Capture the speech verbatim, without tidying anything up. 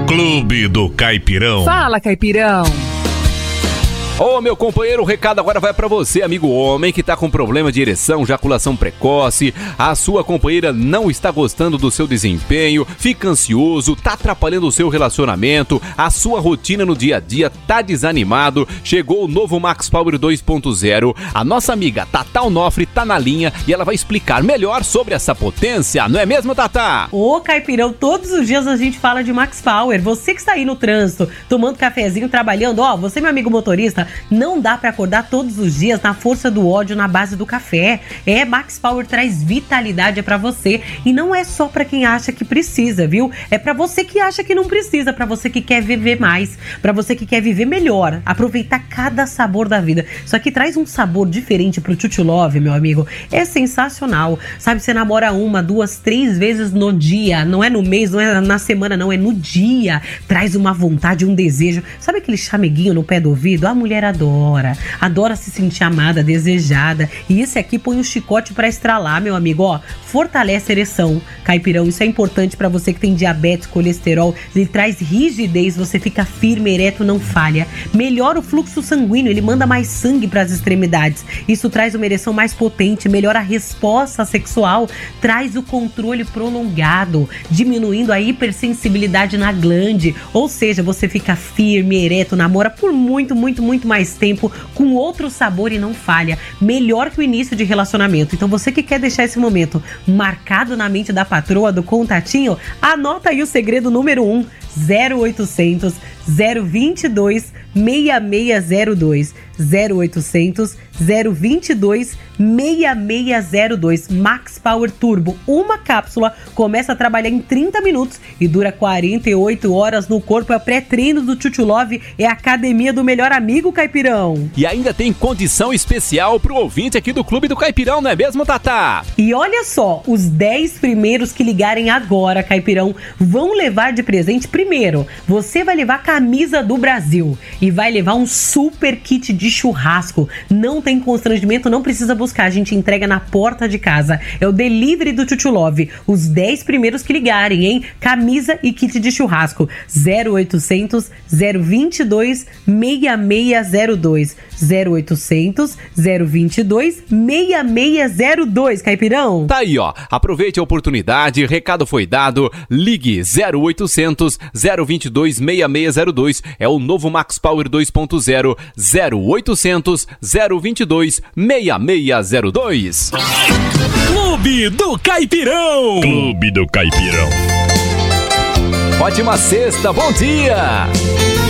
Clube do Caipirão. Fala, Caipirão. Ô, meu companheiro, o recado agora vai pra você, amigo homem, que tá com problema de ereção, ejaculação precoce, a sua companheira não está gostando do seu desempenho, fica ansioso, tá atrapalhando o seu relacionamento, a sua rotina no dia a dia tá desanimado. Chegou o novo Max Power dois ponto zero. A nossa amiga Tatá Onofre tá na linha e ela vai explicar melhor sobre essa potência, não é mesmo, Tatá? Ô, Caipirão, todos os dias a gente fala de Max Power. Você que está aí no trânsito, tomando cafezinho, trabalhando, ó, você, meu amigo motorista, não dá pra acordar todos os dias na força do ódio, na base do café. É, Max Power traz vitalidade pra você. E não é só pra quem acha que precisa, viu? É pra você que acha que não precisa, pra você que quer viver mais, pra você que quer viver melhor, aproveitar cada sabor da vida. Isso aqui traz um sabor diferente pro Chuchu Love, meu amigo. É sensacional. Sabe, você namora uma, duas, três vezes no dia. Não é no mês, não é na semana, não. É no dia. Traz uma vontade, um desejo. Sabe aquele chameguinho no pé do ouvido? A mulher adora, adora se sentir amada, desejada, e esse aqui põe um chicote pra estralar, meu amigo, ó, fortalece a ereção, Caipirão, isso é importante pra você que tem diabetes, colesterol, ele traz rigidez, você fica firme, ereto, não falha, melhora o fluxo sanguíneo, ele manda mais sangue pras extremidades, isso traz uma ereção mais potente, melhora a resposta sexual, traz o controle prolongado, diminuindo a hipersensibilidade na glande, ou seja, você fica firme, ereto, namora por muito, muito, muito mais tempo, com outro sabor e não falha, melhor que o início de relacionamento. Então você que quer deixar esse momento marcado na mente da patroa, do contatinho, anota aí o segredo número um, zero oitocentos, zero vinte e dois, seis seis zero dois, zero oitocentos, zero vinte e dois, seis seis zero dois, Max Power Turbo, uma cápsula, começa a trabalhar em trinta minutos e dura quarenta e oito horas no corpo, é pré-treino do Chuchu Love, é a academia do melhor amigo, Caipirão. E ainda tem condição especial pro ouvinte aqui do Clube do Caipirão, não é mesmo, Tatá? E olha só, os dez primeiros que ligarem agora, Caipirão, vão levar de presente, primeiro, você vai levar a camisa do Brasil e vai levar um super kit de churrasco. Não tem constrangimento, não precisa buscar, a gente entrega na porta de casa. É o delivery do Chuchu Love. Os dez primeiros que ligarem, hein? Camisa e kit de churrasco. zero oitocentos, zero vinte e dois, seis seis zero dois. zero oitocentos, zero vinte e dois, seis seis zero dois, Caipirão. Tá aí, ó. Aproveite a oportunidade, recado foi dado. Ligue zero oitocentos, zero vinte e dois, seis seis zero dois. É o novo Max Power dois ponto zero. zero oitocentos, zero vinte e dois, seis seis zero dois. Clube do Caipirão. Clube do Caipirão. Ótima sexta, bom dia!